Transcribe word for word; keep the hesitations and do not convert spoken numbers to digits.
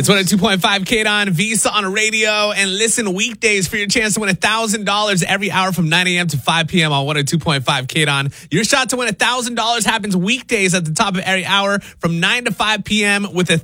It's one oh two point five K D O N, Visa on radio, and listen weekdays for your chance to win one thousand dollars every hour from nine a.m. to five p.m. on one oh two point five K D O N. Your shot to win one thousand dollars happens weekdays at the top of every hour from nine to five p.m. with a